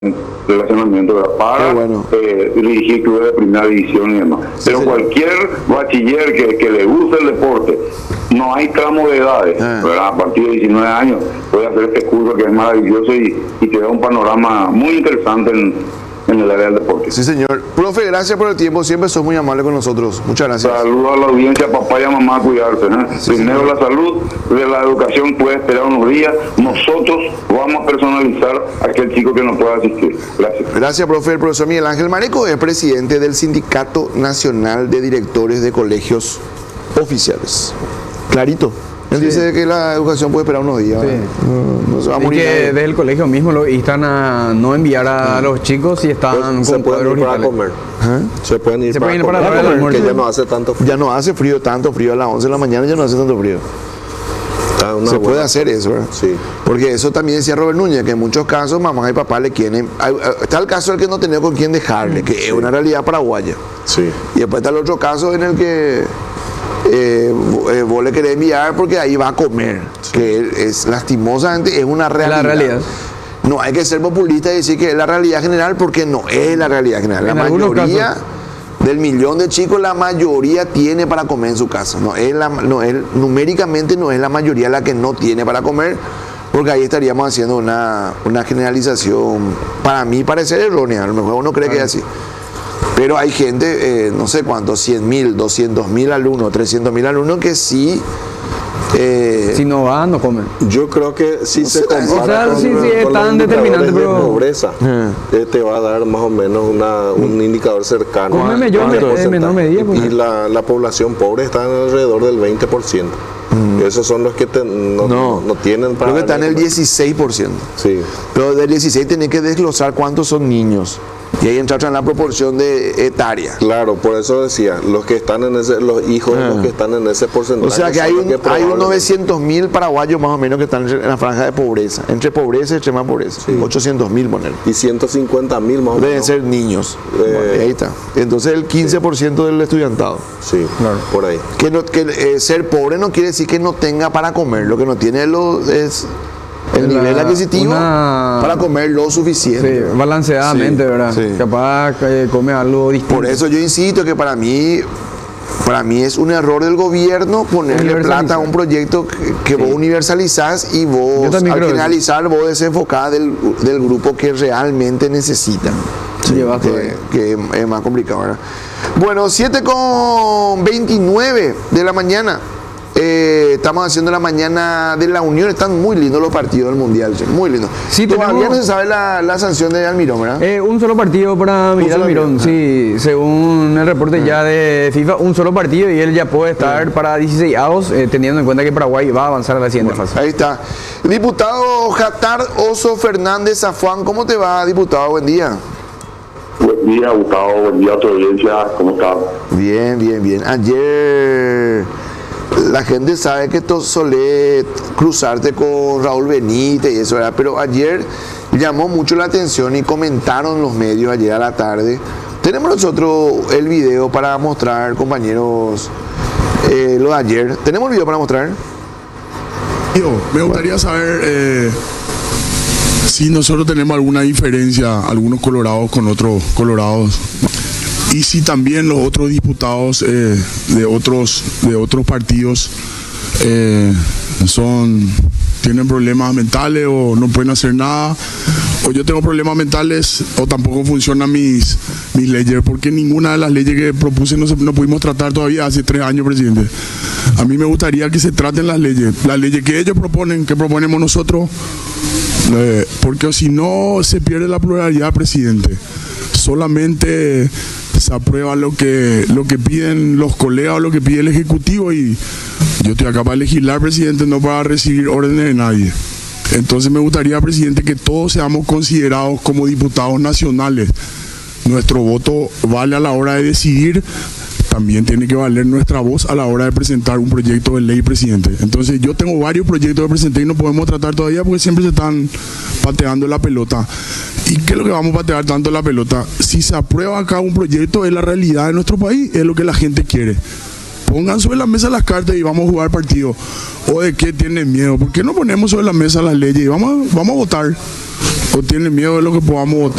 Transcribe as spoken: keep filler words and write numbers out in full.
relacionamiento, ¿verdad? Para bueno. eh, dirigir clubes de primera división y demás. Sí, Pero señor. cualquier bachiller que, que le guste el deporte, no hay tramo de edades, Ah. ¿verdad? A partir de diecinueve años puede hacer este curso que es maravilloso y, y te da un panorama muy interesante en, en el área del deporte. Sí, señor. Profe, gracias por el tiempo. Siempre sos muy amable con nosotros. Muchas gracias. Saludos a la audiencia, papá y a mamá, a cuidarse. ¿eh? Sí, Primero señor. la salud, de la educación puede esperar unos días. Nosotros vamos a personalizar a aquel chico que no pueda asistir. Gracias. Gracias, profe. El profesor Miguel Ángel Mareco es presidente del Sindicato Nacional de Directores de Colegios Oficiales. Clarito. Él Sí. dice que la educación puede esperar unos días. Sí. No, no se va a Y morir que nadie. desde el colegio mismo lo instan a no enviar a los chicos si están Pues, se con pueden cuadros ir para digitales. comer. ¿Ah? Se pueden ir Se para pueden ir para comer, la hora del porque almuerzo. ya no hace tanto frío. Ya no hace frío, tanto frío a las once de la mañana, ya no hace tanto frío. Está una Se buena- puede hacer eso, ¿verdad? Sí. Porque eso también decía Robert Núñez, que en muchos casos mamá y papá le quieren. hay- Está el caso del que no tenía con quién dejarle, que es una realidad paraguaya. Sí. Y después está el otro caso en el que eh, vo- eh, vos le querés enviar porque ahí va a comer, que es lastimosamente es una realidad. La realidad. No hay que ser populista y decir que es la realidad general porque no es la realidad general. La En algunos mayoría casos. del millón de chicos, la mayoría tiene para comer en su casa. No es la, no es, numéricamente no es la mayoría la que no tiene para comer, porque ahí estaríamos haciendo una, una generalización, para mí parecer errónea. A lo mejor uno cree que es así. Pero hay gente, eh, no sé cuántos, cien mil, doscientos mil alumnos, trescientos mil alumnos que sí. eh, Si no van, no comen. Yo creo que si No se sé, compara o sea, con, sí, sí, con es los tan indicadores determinante, de pero- pobreza, eh, te va a dar más o menos una, un indicador cercano. Cómeme yo de en porcentaje. menor medida, pues. Y la, la población pobre está alrededor del veinte por ciento. Esos son los que te- no, no, no tienen para creo que está en el comer. dieciséis por ciento. Sí. Pero del dieciséis tenés que desglosar cuántos son niños. Y ahí entra en la proporción de etaria. Claro, por eso decía, los que están en ese, los hijos de Ah. los que están en ese porcentaje. O sea que son hay, los un, que hay un probablemente- novecientos mil paraguayos más o menos que están en la franja de pobreza. Entre pobreza y extrema pobreza. ochocientos mil poner. y ciento cincuenta mil más o Deben menos. ser niños. Eh, Ahí está. Entonces el quince por ciento del estudiantado. Sí, por ahí. Que, no- que eh, ser pobre no quiere decir que no tenga para comer. Lo que no tiene lo, es el La- nivel adquisitivo una- para comer lo Sí, suficiente. balanceadamente, Sí, ¿verdad? sí. Capaz eh, come algo distinto. Por eso yo insisto que para mí, para mí es un error del gobierno ponerle Universalizar. plata a un proyecto que, que vos universalizás y Yo vos también al creo eso. finalizar vos desenfocás del, del grupo que realmente necesita. Sí, llevas todo ahí. que, que es más complicado, ¿verdad? Bueno, siete con veintinueve de la mañana. Eh, estamos haciendo la mañana de la Unión. Están muy lindos los partidos del Mundial, che, muy lindos. Sí, Todavía tenemos- no se sabe la, la sanción de Almirón, ¿verdad? Eh, un solo partido para Miguel solo Almirón, partido. sí, según el reporte ya de FIFA, un solo partido y él ya puede estar para dieciséis avos, eh, teniendo en cuenta que Paraguay va a avanzar a la siguiente fase. Ahí está. Diputado Jatar Oso Fernández Zafuán, ¿cómo te va, diputado? Buen día. Buen día, Gustavo. Buen día a tu audiencia. ¿Cómo estás? Bien, bien, bien. Ayer la gente sabe que tú solés cruzarte con Raúl Benítez y eso, ¿verdad? Pero ayer llamó mucho la atención y comentaron los medios ayer a la tarde. Tenemos nosotros el video para mostrar, compañeros, eh, lo de ayer. ¿Tenemos el video para mostrar? Yo, me gustaría saber eh, si nosotros tenemos alguna diferencia, algunos colorados con otros colorados, y si también los otros diputados eh, de otros de otros partidos eh, son tienen problemas mentales o no pueden hacer nada, o yo tengo problemas mentales o tampoco funcionan mis, mis leyes, porque ninguna de las leyes que propuse no, se, no pudimos tratar todavía hace tres años, presidente. A mí me gustaría que se traten las leyes, las leyes que ellos proponen, que proponemos nosotros, eh, porque si no se pierde la pluralidad, presidente. Solamente se aprueba lo que lo que piden los colegas o lo que pide el Ejecutivo, y yo estoy acá para legislar, presidente, no para recibir órdenes de nadie. Entonces me gustaría, presidente, que todos seamos considerados como diputados nacionales. Nuestro voto vale a la hora de decidir, también tiene que valer nuestra voz a la hora de presentar un proyecto de ley, presidente. Entonces yo tengo varios proyectos que presenté y no podemos tratar todavía porque siempre se están pateando la pelota. ¿Y qué es lo que vamos a patear tanto la pelota? Si se aprueba acá un proyecto, es la realidad de nuestro país, es lo que la gente quiere. Pongan sobre la mesa las cartas y vamos a jugar partido. ¿O de qué tienen miedo? ¿Por qué no ponemos sobre la mesa las leyes y vamos a, vamos a votar? o tienen miedo de lo que podamos votar.